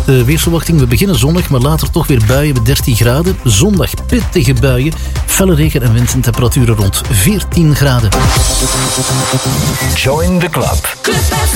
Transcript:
De weersverwachting, we beginnen zonnig, maar later toch weer buien met 13 graden. Zondag pittige buien, felle regen en wind en temperaturen rond 14 graden. Join the club.